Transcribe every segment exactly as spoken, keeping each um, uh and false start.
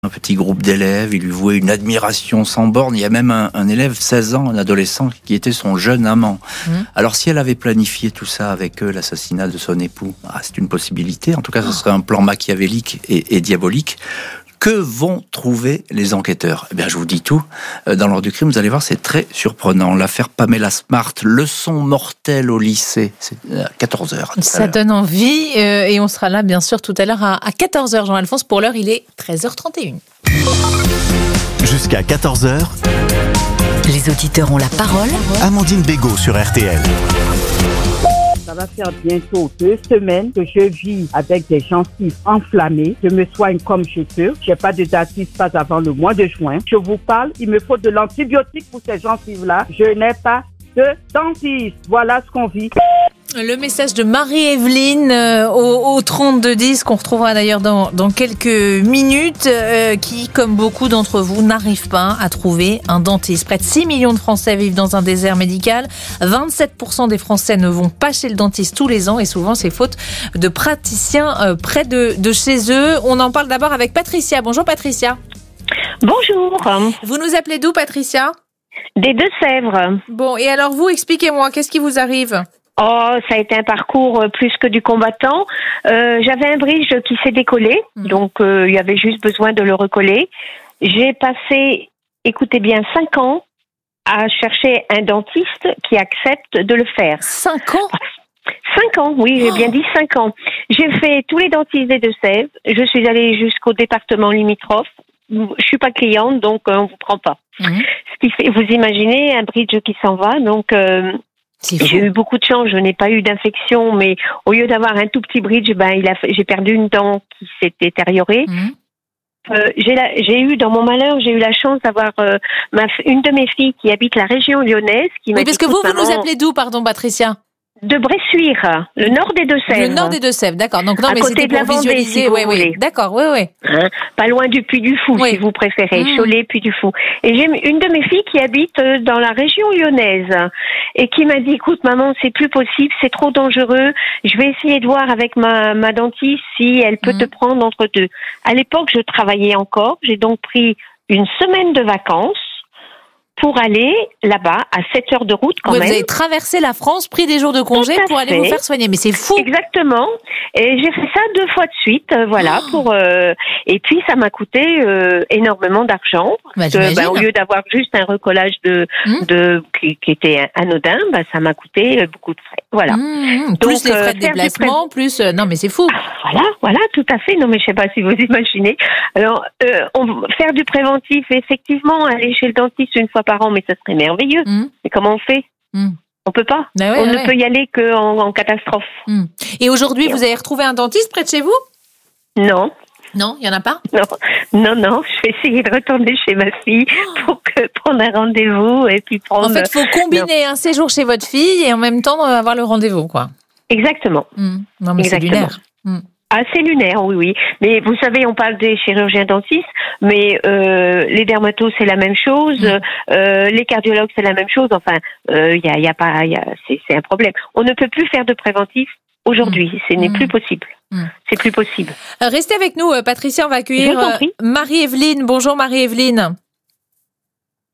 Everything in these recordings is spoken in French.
un petit groupe d'élèves, il lui vouait une admiration sans borne. Il y a même un, un élève, seize ans, un adolescent, qui était son jeune amant. Mmh. Alors si elle avait planifié tout ça avec eux, l'assassinat de son époux, ah, c'est une possibilité. En tout cas, ce serait un plan machiavélique et, et diabolique. Que vont trouver les enquêteurs ? Eh bien, je vous dis tout. Dans l'ordre du crime, vous allez voir, c'est très surprenant. L'affaire Pamela Smart, leçon mortelle au lycée. C'est à quatorze heures. Ça donne envie. Euh, et on sera là, bien sûr, tout à l'heure à, à quatorze heures. Jean-Alphonse, pour l'heure, il est treize heures trente et une. Jusqu'à quatorze heures. Les auditeurs ont la parole. Amandine Bégaud sur R T L. Ça va faire bientôt deux semaines que je vis avec des gencives enflammées. Je me soigne comme je peux. Je n'ai pas de dentiste pas avant le mois de juin. Je vous parle, il me faut de l'antibiotique pour ces gencives-là. Je n'ai pas de dentiste. Voilà ce qu'on vit. Le message de Marie-Evelyne euh, au, au trente-deux dix, qu'on retrouvera d'ailleurs dans, dans quelques minutes, euh, qui, comme beaucoup d'entre vous, n'arrive pas à trouver un dentiste. Près de six millions de Français vivent dans un désert médical. vingt-sept pour cent des Français ne vont pas chez le dentiste tous les ans, et souvent c'est faute de praticiens euh, près de, de chez eux. On en parle d'abord avec Patricia. Bonjour Patricia. Bonjour. Vous nous appelez d'où, Patricia ? Des Deux-Sèvres. Bon, et alors vous, expliquez-moi, qu'est-ce qui vous arrive ? Oh, ça a été un parcours plus que du combattant. Euh, j'avais un bridge qui s'est décollé, mmh. donc euh, il y avait juste besoin de le recoller. J'ai passé, écoutez bien, cinq ans à chercher un dentiste qui accepte de le faire. Cinq ans ? Cinq ans, oui, j'ai bien dit cinq ans. J'ai fait tous les dentistes des Deux-Sèvres. Je suis allée jusqu'au département limitrophe. Je suis pas cliente, donc euh, on vous prend pas. Mmh. Ce qui fait, vous imaginez un bridge qui s'en va, donc. Euh, J'ai eu beaucoup de chance, je n'ai pas eu d'infection, mais au lieu d'avoir un tout petit bridge, ben il a, j'ai perdu une dent qui s'est détériorée. Mmh. Euh, j'ai, la, j'ai eu dans mon malheur, j'ai eu la chance d'avoir euh, ma, une de mes filles qui habite la région lyonnaise. Qui mais m'a parce dit, que vous, maman, vous nous appelez d'où, pardon, Patricia ? De Bressuire, le nord des Deux-Sèvres. Le nord des Deux-Sèvres, d'accord. Donc non, à mais côté c'était de la pour Vendée, visualiser. si vous oui, voulez. oui. D'accord, oui, oui. Hein, pas loin du Puy du Fou, oui. si vous préférez. Mmh. Cholet, Puy du Fou. Et j'ai une de mes filles qui habite dans la région lyonnaise et qui m'a dit, écoute, maman, c'est plus possible, c'est trop dangereux. Je vais essayer de voir avec ma, ma dentiste si elle peut mmh. te prendre entre deux. À l'époque, je travaillais encore. J'ai donc pris une semaine de vacances pour aller là-bas, à sept heures de route quand oui, même. Vous avez traversé la France, pris des jours de congé pour aller vous faire soigner. Mais c'est fou. Exactement. Et j'ai fait ça deux fois de suite, euh, voilà. Oh. Pour euh, et puis ça m'a coûté euh, énormément d'argent. Bah, parce que, bah, au lieu d'avoir juste un recollage de, mmh. de qui, qui était anodin, bah, ça m'a coûté beaucoup de frais. Voilà. Mmh. Donc, plus les frais euh, de déplacement, pré... plus euh, non mais c'est fou. Voilà, voilà, tout à fait. Non mais je sais pas si vous imaginez. Alors euh, on, faire du préventif, effectivement, aller chez le dentiste une fois par an, mais ça serait merveilleux. Mmh. Mais comment on fait ? mmh. On peut pas. Ouais, on ouais. ne peut y aller qu'en en catastrophe. Mmh. Et aujourd'hui, Et vous on... avez retrouvé un dentiste près de chez vous ? Non. Non, il y en a pas ? Non, non, non. Je vais essayer de retourner chez ma fille pour que, prendre un rendez-vous et puis prendre. En fait, il faut combiner non. un séjour chez votre fille et en même temps avoir le rendez-vous, quoi. Exactement. Mmh. Non, mais Exactement. c'est lunaire. Mmh. Ah, c'est lunaire, oui, oui. Mais vous savez, on parle des chirurgiens dentistes, mais euh, les dermatos, c'est la même chose. Mmh. Euh, les cardiologues, c'est la même chose. Enfin, il euh, y a, y a pas, y a, c'est, c'est un problème. On ne peut plus faire de préventif aujourd'hui. Mmh. Ce n'est mmh. plus possible. Mmh. C'est plus possible. Restez avec nous, Patricia. On va accueillir Marie-Evelyne. Bonjour, Marie-Evelyne. Marie-Evelyne ?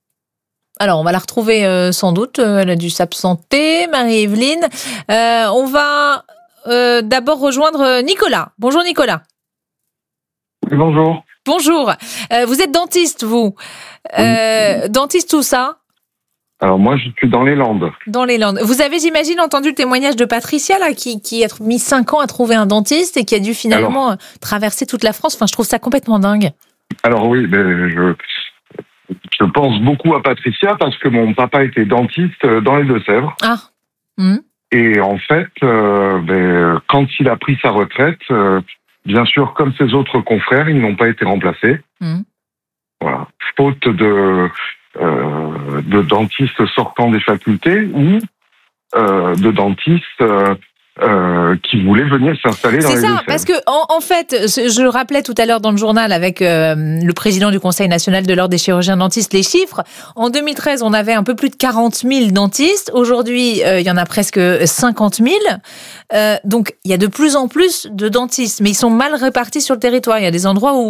Alors, on va la retrouver euh, sans doute. Elle a dû s'absenter, Marie-Evelyne. Euh, on va euh, d'abord rejoindre Nicolas. Bonjour, Nicolas. Oui, bonjour. Bonjour. Euh, vous êtes dentiste, vous. Euh, oui. Dentiste où ça ? Alors, moi, je suis dans les Landes. Dans les Landes. Vous avez, j'imagine, entendu le témoignage de Patricia, là, qui, qui a mis cinq ans à trouver un dentiste et qui a dû finalement alors, traverser toute la France. Enfin, je trouve ça complètement dingue. Alors, oui, mais je... Je pense beaucoup à Patricia parce que mon papa était dentiste dans les Deux-Sèvres. Ah. Mmh. Et en fait, euh, ben, quand il a pris sa retraite, euh, bien sûr, comme ses autres confrères, ils n'ont pas été remplacés. Mmh. Voilà. Faute de, euh, de dentistes sortant des facultés ou euh, de dentistes euh, Euh, qui voulaient venir s'installer dans C'est les ça, Deux-Sèvres. parce que en, en fait, je rappelais tout à l'heure dans le journal avec euh, le président du Conseil national de l'ordre des chirurgiens dentistes les chiffres. En deux mille treize, on avait un peu plus de quarante mille dentistes. Aujourd'hui, euh, il y en a presque cinquante mille. Euh, donc, il y a de plus en plus de dentistes, mais ils sont mal répartis sur le territoire. Il y a des endroits où